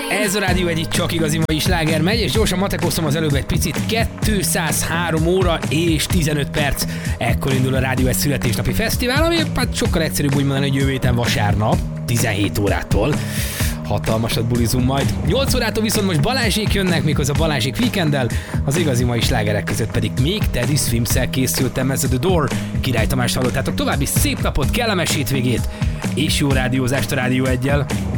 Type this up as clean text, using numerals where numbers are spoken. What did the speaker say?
Ez a Rádió egy csak igazi mai sláger megy, és gyorsan matekoztam az előbb egy picit. 203 óra és 15 perc. Ekkor indul a Rádió egy születésnapi fesztivál, ami hát sokkal egyszerűbb úgy mondani, hogy jövő héten vasárnap, 17 órától. Hatalmasat bulizunk majd. 8 órától viszont most Balázsék jönnek, méghozzá Balázsék weekenddel, az igazi mai slágerek között pedig még Teddy Swims-szel készültem, ez a The Door. Király Tamást hallottátok, további szép napot, kellemes hétvégét, és jó rádiózást a Rádió 1-jel.